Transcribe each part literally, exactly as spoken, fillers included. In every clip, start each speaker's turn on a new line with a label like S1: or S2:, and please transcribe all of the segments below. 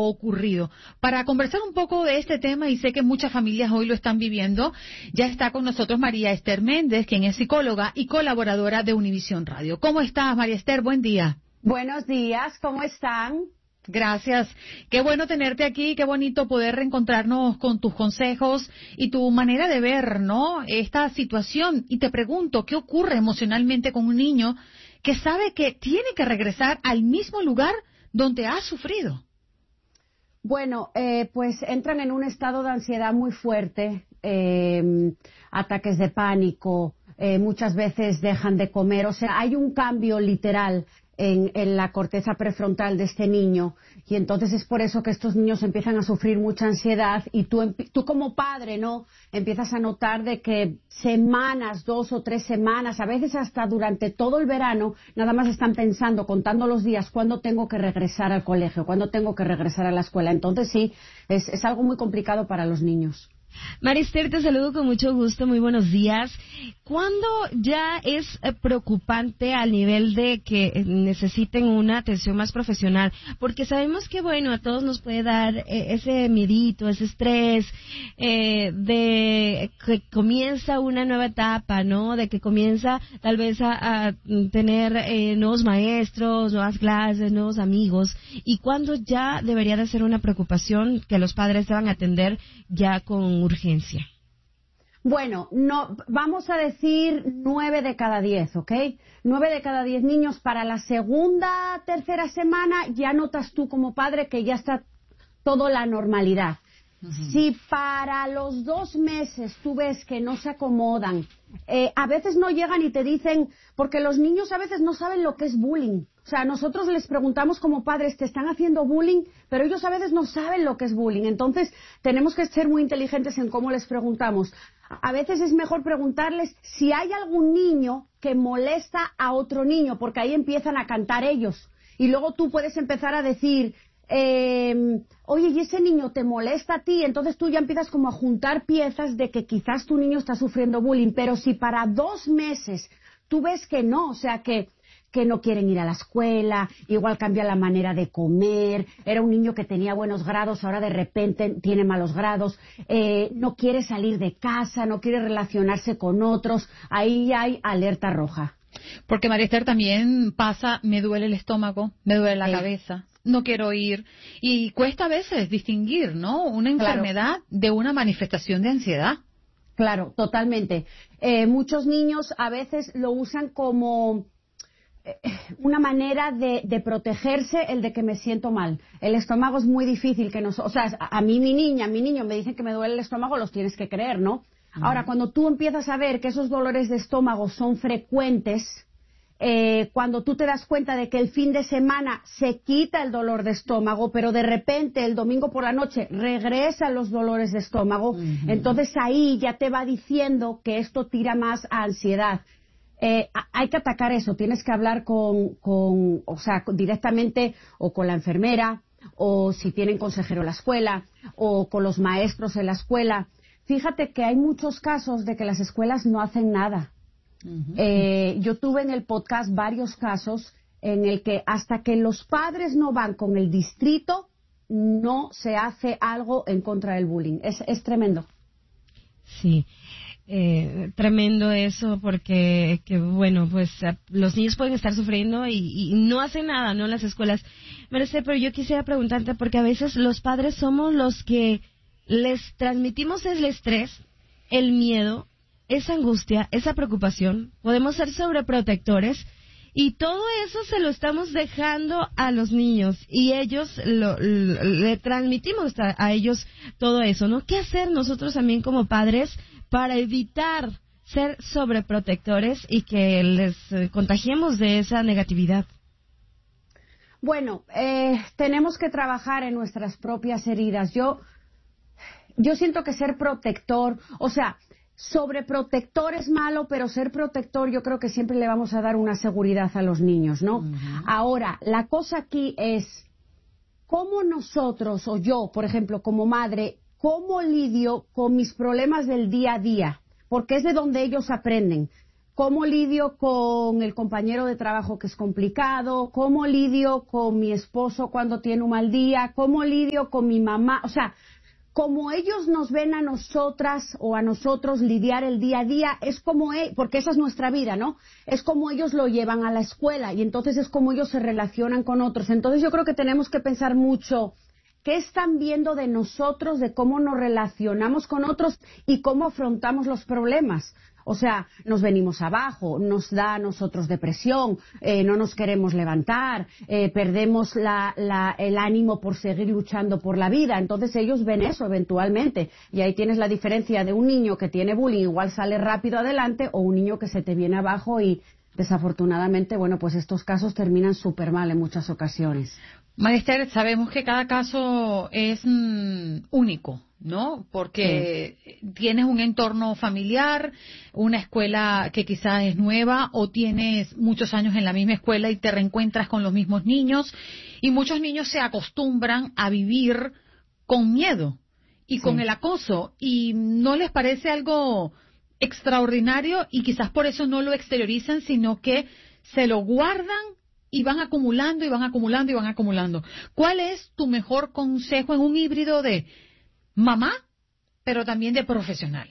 S1: ocurrido. Para conversar un poco de este tema, y sé que muchas familias hoy lo están viviendo, ya está con nosotros María Esther Méndez, quien es psicóloga y colaboradora de Univisión Radio. ¿Cómo estás, María Esther? Buen día.
S2: Buenos días, ¿cómo están?
S1: Gracias. Qué bueno tenerte aquí, qué bonito poder reencontrarnos con tus consejos y tu manera de ver, ¿no?, esta situación. Y te pregunto, ¿qué ocurre emocionalmente con un niño que sabe que tiene que regresar al mismo lugar donde ha sufrido?
S2: Bueno, eh, pues entran en un estado de ansiedad muy fuerte, eh, ataques de pánico, eh, muchas veces dejan de comer, o sea, hay un cambio literal En, en la corteza prefrontal de este niño, y entonces es por eso que estos niños empiezan a sufrir mucha ansiedad, y tú, tú como padre, ¿no?, empiezas a notar de que semanas, dos o tres semanas, a veces hasta durante todo el verano, nada más están pensando, contando los días, cuándo tengo que regresar al colegio, cuándo tengo que regresar a la escuela. Entonces sí, es, es algo muy complicado para los niños.
S3: María Esther, te saludo con mucho gusto, muy buenos días. ¿Cuándo ya es eh, preocupante al nivel de que eh, necesiten una atención más profesional? Porque sabemos que, bueno, a todos nos puede dar eh, ese miedito, ese estrés eh, de que comienza una nueva etapa, ¿no? De que comienza tal vez a, a tener eh, nuevos maestros, nuevas clases, nuevos amigos. ¿Y cuándo ya debería de ser una preocupación que los padres deban atender ya con urgencia?
S2: Bueno, no, vamos a decir nueve de cada diez, ¿ok? Nueve de cada diez niños. Para la segunda, tercera semana ya notas tú como padre que ya está todo la normalidad. Uh-huh. Si para los dos meses tú ves que no se acomodan, eh, a veces no llegan y te dicen, porque los niños a veces no saben lo que es bullying. O sea, nosotros les preguntamos como padres, ¿te están haciendo bullying? Pero ellos a veces no saben lo que es bullying. Entonces, tenemos que ser muy inteligentes en cómo les preguntamos. A veces es mejor preguntarles si hay algún niño que molesta a otro niño, porque ahí empiezan a cantar ellos. Y luego tú puedes empezar a decir, eh, oye, ¿y ese niño te molesta a ti? Entonces tú ya empiezas como a juntar piezas de que quizás tu niño está sufriendo bullying. Pero si para dos meses tú ves que no, o sea, que... que no quieren ir a la escuela, igual cambia la manera de comer, era un niño que tenía buenos grados, ahora de repente tiene malos grados, eh, no quiere salir de casa, no quiere relacionarse con otros, ahí hay alerta roja.
S1: Porque María Esther también pasa, me duele el estómago, me duele la
S2: sí.
S1: cabeza, no quiero ir, y cuesta a veces distinguir, ¿no?, una enfermedad claro. de una manifestación de ansiedad.
S2: Claro, totalmente. Eh, muchos niños a veces lo usan como una manera de, de protegerse, el de que me siento mal. El estómago es muy difícil que nos... O sea, a mí mi niña, mi niño me dicen que me duele el estómago, los tienes que creer, ¿no? Uh-huh. Ahora, cuando tú empiezas a ver que esos dolores de estómago son frecuentes, eh, cuando tú te das cuenta de que el fin de semana se quita el dolor de estómago, pero de repente el domingo por la noche regresan los dolores de estómago, uh-huh. entonces ahí ya te va diciendo que esto tira más a ansiedad. Eh, hay que atacar eso, tienes que hablar con, con, o sea, directamente o con la enfermera, o si tienen consejero en la escuela, o con los maestros en la escuela. Fíjate que hay muchos casos de que las escuelas no hacen nada. Uh-huh. Eh, yo tuve en el podcast varios casos en el que hasta que los padres no van con el distrito, no se hace algo en contra del bullying. Es, es tremendo.
S3: Sí. Eh, tremendo eso, porque que bueno, pues los niños pueden estar sufriendo y, y no hacen nada, ¿no?, en las escuelas. Merced, pero yo quisiera preguntarte, porque a veces los padres somos los que les transmitimos el estrés, el miedo, esa angustia, esa preocupación, podemos ser sobreprotectores, y todo eso se lo estamos dejando a los niños, y ellos lo, lo, le transmitimos a, a ellos todo eso, ¿no? ¿Qué hacer nosotros también como padres para evitar ser sobreprotectores y que les eh, contagiemos de esa negatividad?
S2: Bueno, eh, tenemos que trabajar en nuestras propias heridas. Yo, yo siento que ser protector, o sea, sobreprotector es malo, pero ser protector yo creo que siempre le vamos a dar una seguridad a los niños, ¿no? Uh-huh. Ahora, la cosa aquí es cómo nosotros, o yo, por ejemplo, como madre, cómo lidio con mis problemas del día a día, porque es de donde ellos aprenden. ¿Cómo lidio con el compañero de trabajo que es complicado? ¿Cómo lidio con mi esposo cuando tiene un mal día? ¿Cómo lidio con mi mamá? O sea, como ellos nos ven a nosotras o a nosotros lidiar el día a día, es como, e- porque esa es nuestra vida, ¿no? Es como ellos lo llevan a la escuela y entonces es como ellos se relacionan con otros. Entonces yo creo que tenemos que pensar mucho qué están viendo de nosotros, de cómo nos relacionamos con otros y cómo afrontamos los problemas. O sea, nos venimos abajo, nos da a nosotros depresión, eh, no nos queremos levantar, eh, perdemos la, la, el ánimo por seguir luchando por la vida. Entonces ellos ven eso eventualmente. Y ahí tienes la diferencia de un niño que tiene bullying, igual sale rápido adelante, o un niño que se te viene abajo y desafortunadamente, bueno, pues estos casos terminan súper mal en muchas ocasiones.
S1: María Esther, sabemos que cada caso es mm, único, ¿no? Porque sí. Tienes un entorno familiar, una escuela que quizás es nueva, o tienes muchos años en la misma escuela y te reencuentras con los mismos niños, y muchos niños se acostumbran a vivir con miedo y sí. con el acoso, y no les parece algo extraordinario, y quizás por eso no lo exteriorizan, sino que se lo guardan y van acumulando y van acumulando y van acumulando. ¿Cuál es tu mejor consejo en un híbrido de mamá, pero también de profesional?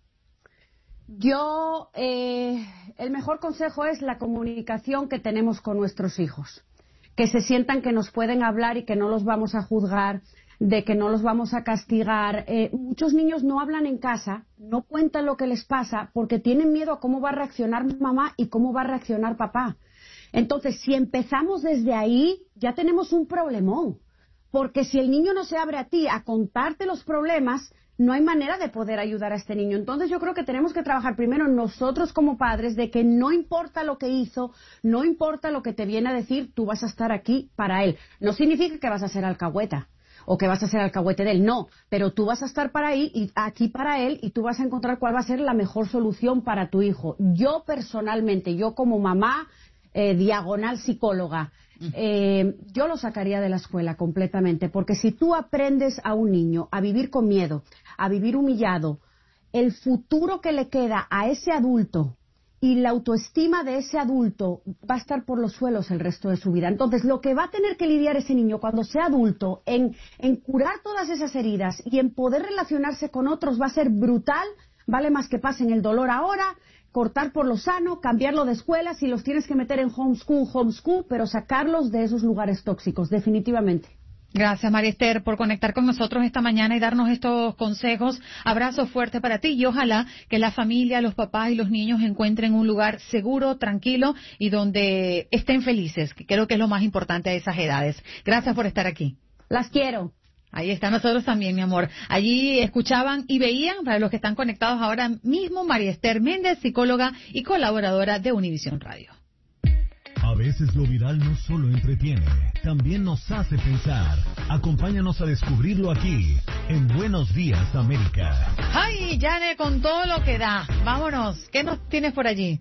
S2: Yo, eh, el mejor consejo es la comunicación que tenemos con nuestros hijos. Que se sientan que nos pueden hablar y que no los vamos a juzgar, de que no los vamos a castigar. Eh, muchos niños no hablan en casa, no cuentan lo que les pasa porque tienen miedo a cómo va a reaccionar mamá y cómo va a reaccionar papá. Entonces, si empezamos desde ahí, ya tenemos un problemón. Porque si el niño no se abre a ti a contarte los problemas, no hay manera de poder ayudar a este niño. Entonces, yo creo que tenemos que trabajar primero nosotros como padres de que no importa lo que hizo, no importa lo que te viene a decir, tú vas a estar aquí para él. No significa que vas a ser alcahueta o que vas a ser alcahuete de él, no. Pero tú vas a estar para ahí y aquí para él y tú vas a encontrar cuál va a ser la mejor solución para tu hijo. Yo personalmente, yo como mamá, Eh, diagonal psicóloga, eh, yo lo sacaría de la escuela completamente, porque si tú aprendes a un niño a vivir con miedo, a vivir humillado, el futuro que le queda a ese adulto y la autoestima de ese adulto va a estar por los suelos el resto de su vida. Entonces, lo que va a tener que lidiar ese niño cuando sea adulto en, en curar todas esas heridas y en poder relacionarse con otros va a ser brutal. Vale más que pasen el dolor ahora, cortar por lo sano, cambiarlo de escuela, si los tienes que meter en homeschool, homeschool, pero sacarlos de esos lugares tóxicos, definitivamente.
S1: Gracias, María Esther, por conectar con nosotros esta mañana y darnos estos consejos. Abrazo fuerte para ti y ojalá que la familia, los papás y los niños encuentren un lugar seguro, tranquilo y donde estén felices, que creo que es lo más importante a esas edades. Gracias por estar aquí.
S2: Las quiero.
S1: Ahí está, nosotros también, mi amor. Allí escuchaban y veían, para los que están conectados ahora mismo, María Esther Méndez, psicóloga y colaboradora de Univisión Radio.
S4: A veces lo viral no solo entretiene, también nos hace pensar. Acompáñanos a descubrirlo aquí, en Buenos Días, América.
S1: ¡Ay, Yane, con todo lo que da! Vámonos, ¿qué nos tienes por allí?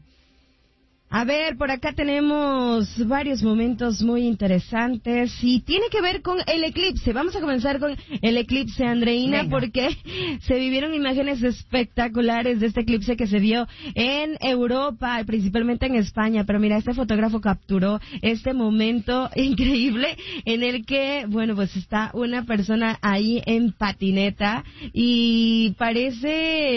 S3: A ver, por acá tenemos varios momentos muy interesantes y tiene que ver con el eclipse. Vamos a comenzar con el eclipse, Andreina, Venga. Porque se vivieron imágenes espectaculares de este eclipse que se vio en Europa, principalmente en España. Pero mira, este fotógrafo capturó este momento increíble en el que, bueno, pues está una persona ahí en patineta y parece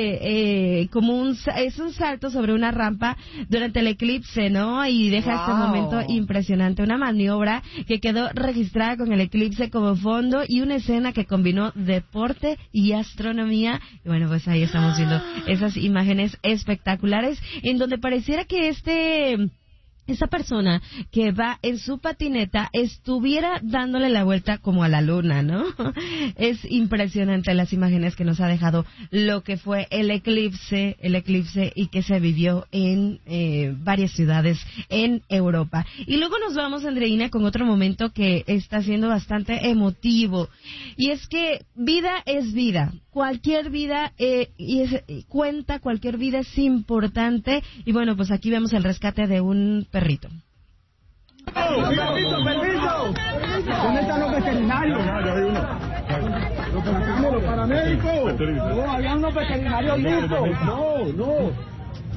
S3: eh, como un, es un salto sobre una rampa durante el eclipse, ¿no? Y deja wow. este momento impresionante, una maniobra que quedó registrada con el eclipse como fondo y una escena que combinó deporte y astronomía. Y bueno, pues ahí estamos viendo esas imágenes espectaculares en donde pareciera que este... esa persona que va en su patineta estuviera dándole la vuelta como a la luna, ¿no? Es impresionante las imágenes que nos ha dejado lo que fue el eclipse, el eclipse y que se vivió en eh, varias ciudades en Europa. Y luego nos vamos, Andreina, con otro momento que está siendo bastante emotivo. Y es que vida es vida. Cualquier vida eh, y es, cuenta, cualquier vida es importante. Y bueno, pues aquí vemos el rescate de un perrito.
S5: ¡Oh, permiso, permiso! ¿Dónde están los veterinarios? Los paramédicos. No, habían unos veterinarios listos. No, no.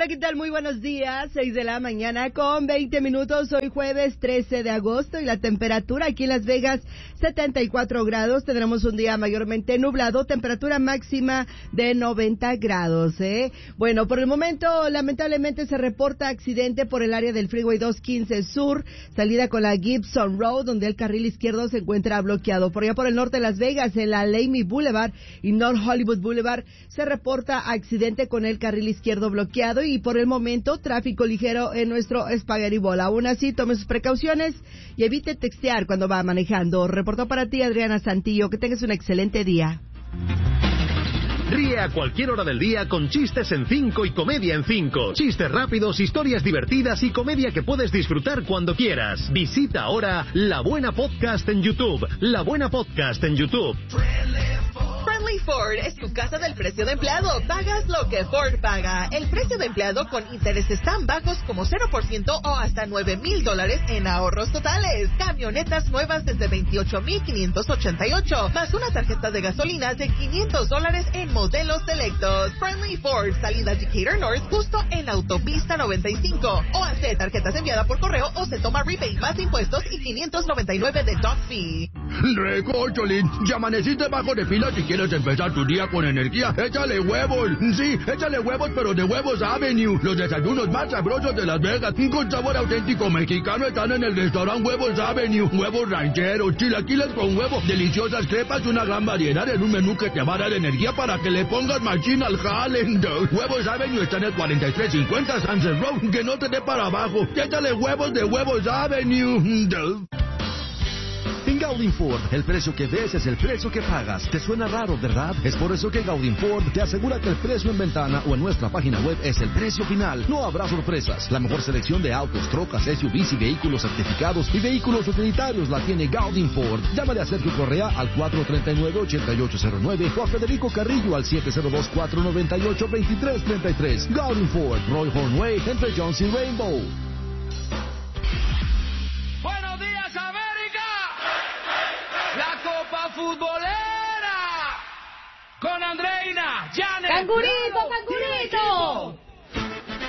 S6: Hola, ¿qué tal? Muy buenos días. seis de la mañana con veinte minutos. Hoy jueves trece de agosto y la temperatura aquí en Las Vegas setenta y cuatro grados. Tendremos un día mayormente nublado, temperatura máxima de noventa grados, ¿eh? Bueno, por el momento lamentablemente se reporta accidente por el área del Freeway doscientos quince Sur, salida con la Gibson Road, donde el carril izquierdo se encuentra bloqueado. Por allá por el norte de Las Vegas, en la Lamy Boulevard y North Hollywood Boulevard, se reporta accidente con el carril izquierdo bloqueado y por el momento tráfico ligero en nuestro Spaghetti Bowl. Aún así, tome sus precauciones y evite textear cuando va manejando. Reportó para ti Adriana Santillo. Que tengas un excelente día.
S7: Ríe a cualquier hora del día con chistes en cinco y comedia en cinco. Chistes rápidos, historias divertidas y comedia que puedes disfrutar cuando quieras. Visita ahora La Buena Podcast en YouTube. La Buena Podcast en YouTube.
S8: Friendly Ford es tu casa del precio de empleado. Pagas lo que Ford paga. El precio de empleado con intereses tan bajos como cero por ciento o hasta nueve mil dólares en ahorros totales. Camionetas nuevas desde veintiocho mil quinientos ochenta y ocho, más una tarjeta de gasolina de quinientos dólares en modelos selectos. Friendly Ford, salida Decatur North, justo en la autopista noventa y cinco. O hace tarjetas enviadas por correo o se toma rebate más impuestos y quinientos noventa y nueve de dock fee.
S9: Recocholín, ya amaneciste bajo de pila. Si quieres empezar tu día con energía, échale huevos. Sí, échale huevos, pero de Huevos Avenue. Los desayunos más sabrosos de Las Vegas, con sabor auténtico mexicano, están en el restaurante Huevos Avenue. Huevos rancheros, chilaquiles con huevo, deliciosas crepas y una gran variedad en un menú que te va a dar energía para que le pongas machín al jale. Huevos Avenue está en el cuarenta y tres cincuenta Sunset Road. Que no te dé para abajo. Échale huevos de Huevos Avenue.
S10: En Gaudin Ford, el precio que ves es el precio que pagas. ¿Te suena raro, verdad? Es por eso que Gaudin Ford te asegura que el precio en ventana o en nuestra página web es el precio final. No habrá sorpresas. La mejor selección de autos, trocas, S U Vs y vehículos certificados y vehículos utilitarios la tiene Gaudin Ford. Llámale a Sergio Correa al cuatro tres nueve, ocho ocho cero nueve o a Federico Carrillo al siete cero dos, cuatro nueve ocho, dos tres tres tres. Gaudin Ford, Roy Hornway, entre Jones y Rainbow.
S11: Buenos días, América. La Copa Futbolera con Andreina, Janet,
S1: ¡Cangurito,
S11: Leo,
S1: cangurito!